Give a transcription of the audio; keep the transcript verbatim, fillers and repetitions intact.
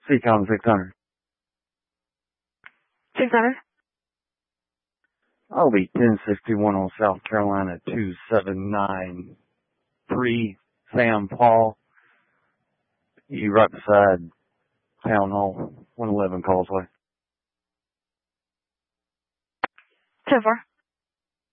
C-Com six hundred. six hundred. I'll be ten sixty-one on South Carolina two seven nine three. Sam Paul. You right beside Town Hall, one eleven Causeway. ten four.